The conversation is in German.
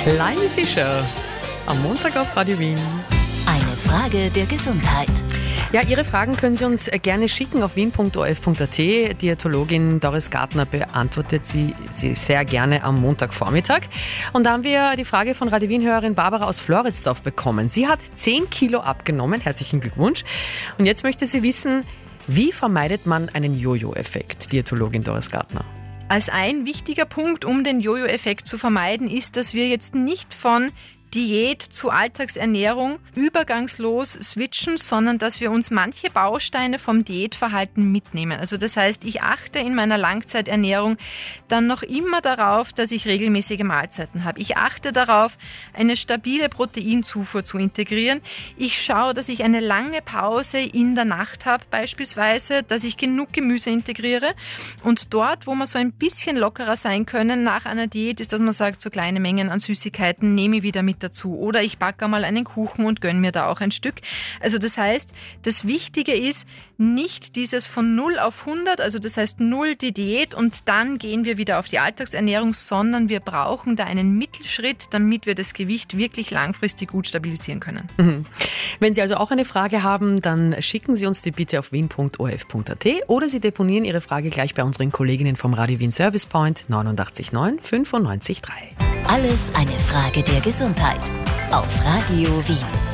Laimi Fischer am Montag auf Radio Wien. Eine Frage der Gesundheit. Ja, Ihre Fragen können Sie uns gerne schicken auf wien.orf.at. Diätologin Doris Gartner beantwortet sie sehr gerne am Montagvormittag. Und da haben wir die Frage von Radio Wien-Hörerin Barbara aus Floridsdorf bekommen. Sie hat 10 Kilo abgenommen. Herzlichen Glückwunsch. Und jetzt möchte sie wissen, wie vermeidet man einen Jojo-Effekt? Diätologin Doris Gartner. Als ein wichtiger Punkt, um den Jojo-Effekt zu vermeiden, ist, dass wir jetzt nicht von Diät zu Alltagsernährung übergangslos switchen, sondern dass wir uns manche Bausteine vom Diätverhalten mitnehmen. Also das heißt, ich achte in meiner Langzeiternährung dann noch immer darauf, dass ich regelmäßige Mahlzeiten habe. Ich achte darauf, eine stabile Proteinzufuhr zu integrieren. Ich schaue, dass ich eine lange Pause in der Nacht habe, beispielsweise, dass ich genug Gemüse integriere. Und dort, wo wir so ein bisschen lockerer sein können nach einer Diät, ist, dass man sagt, so kleine Mengen an Süßigkeiten nehme ich wieder mit dazu. Oder ich backe mal einen Kuchen und gönne mir da auch ein Stück. Also das heißt, das Wichtige ist nicht dieses von 0 auf 100, also das heißt 0 die Diät und dann gehen wir wieder auf die Alltagsernährung, sondern wir brauchen da einen Mittelschritt, damit wir das Gewicht wirklich langfristig gut stabilisieren können. Wenn Sie also auch eine Frage haben, dann schicken Sie uns die bitte auf wien.orf.at oder Sie deponieren Ihre Frage gleich bei unseren Kolleginnen vom Radio Wien Service Point 89.9 95.3. Alles eine Frage der Gesundheit. Auf Radio Wien.